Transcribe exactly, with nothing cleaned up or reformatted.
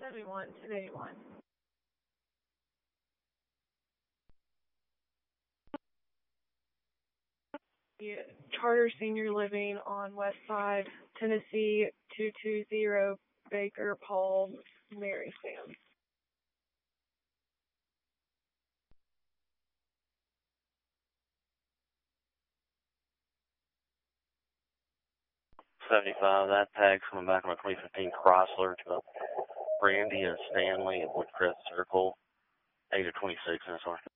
seventy-one, ten eighty-one. Yeah, Charter Senior Living on West Side, Tennessee, two two zero Baker, Paul, Mary, Sam. seventy-five, that tag's coming back on a twenty fifteen Chrysler to Brandy and Stanley at Woodcrest Circle, eight of twenty-six, I'm sorry.